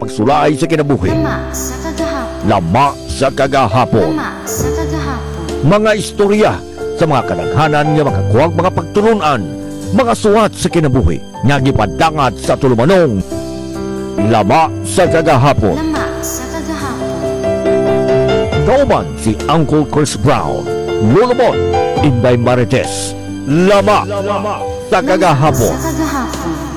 pagsulay sa kinabuhi. Lama sa kagahapon. Lama sa kagahapon. Lama sa kagahapon. Mga istorya sa mga kadaghanan nga makakuwag mga pagtulunan, mga suwat sa kinabuhi nga gipadangat sa tulumanong. Lama sa kagahapon. Lama sa kagahapon. Kauban si Uncle Chris Brown, Lulubon, Inday Marites. Lama sa kagahapon. Sa kagahapon.